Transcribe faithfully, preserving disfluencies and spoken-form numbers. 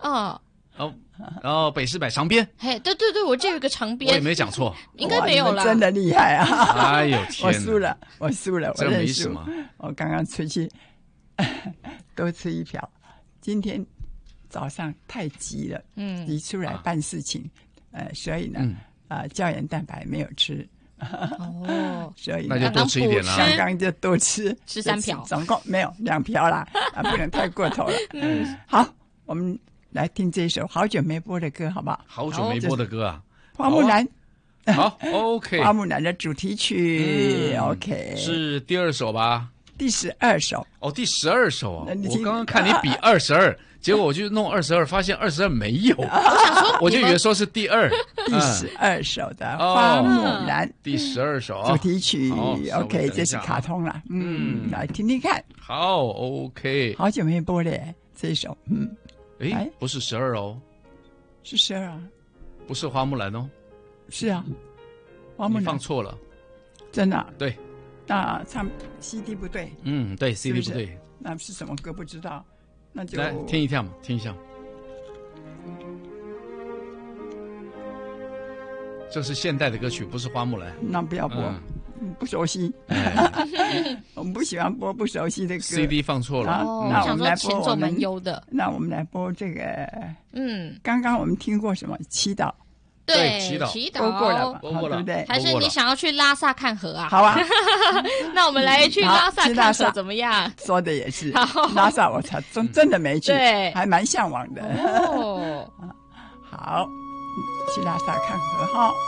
哦。 然后，然后北市买长边， 嘿，对对对，我这有一个长边， 我也没讲错， 应该没有啦。 真的厉害啊！ 哎呦天哪， 我输了，我输了， 这没什么。 我刚刚出去多吃一瓢，今天早上太急了，嗯，急出来办事情，啊、呃，所以呢，啊、嗯呃，胶原蛋白没有吃。 哦， 所以那就多吃一点啦。 刚刚就多吃吃三瓢， 总共没有两瓢啦，啊，不能太过头了。嗯，好，我们来听这一首好久没播的歌，好不好？ 好久没播的歌啊， 花木兰。 好 ，OK， 花木兰的主题曲、嗯、，OK， 是第二首吧？ 第十二首。 哦，第十二首啊！我刚刚看你比二十二，结果我就弄二十二，发现二十二没有。我想说， 我就以为说是第二， 第十二首的花木兰， 哦、第十二首主题曲、哦、，OK， 这是卡通了， 嗯， 嗯，来听听看。 好 ，OK， 好久没播了这一首，嗯， 哎，不是十二哦， 是十二啊， 不是花木兰哦， 是啊，花木兰你放错了， 真的、啊， 对。 那唱 C D 不对， 嗯，对 ，C D 不对， 那是什么歌不知道，那就来听一下嘛，听一下。这是现代的歌曲，不是花木兰。 那不要播，嗯、不熟悉。我们不喜欢播不熟悉的歌。 C D 放错了， 哦、 那我们来播前奏蛮优的。 那我们来播这个， 嗯， 刚刚我们听过什么？祈祷。 对， 祈祷祈祷播过了吧？ 播过了， 对不对？ 还是你想要去拉萨看河啊？ 好啊， 那我们来去拉萨看河怎么样？ 说的也是，拉萨我才真真的没去， 对， 还蛮向往的。 哦， 好，去拉萨看河哈。